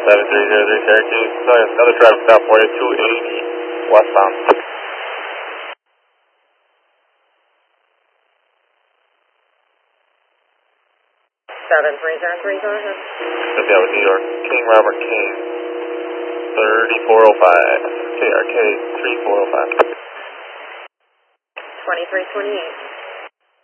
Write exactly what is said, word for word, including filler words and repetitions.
seven three zero three Syracuse. Another traffic stop for you, two eighty westbound. seven three zero three, go ahead. Yeah, with New York, King Robert King, thirty-four oh five, K R K three four oh five. twenty-three twenty-eight.